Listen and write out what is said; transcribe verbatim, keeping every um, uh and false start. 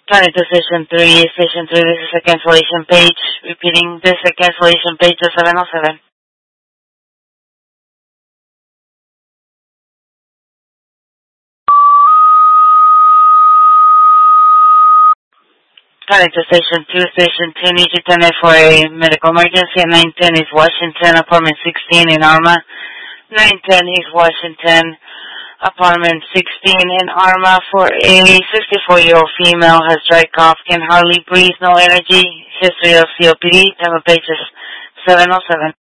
Turning to station three, station three, this is a cancellation page. Repeating, this is a cancellation page of seven oh seven. Turning to station two, station two, need you to for a medical emergency at nine ten East Washington, apartment sixteen in Arma. nine ten East Washington, apartment sixteen in Arma, for a sixty-four-year-old female, has dry cough, can hardly breathe, no energy, history of C O P D, time of page is seven oh seven.